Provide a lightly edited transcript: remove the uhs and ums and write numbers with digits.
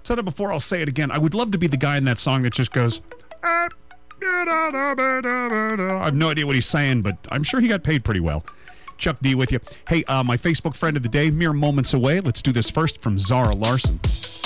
Said it before, I'll say it again. I would love to be the guy in that song that just goes, I have no idea what he's saying, but I'm sure he got paid pretty well. Chuck D with you. Hey, my Facebook friend of the day, mere moments away. Let's do this first from Zara Larson.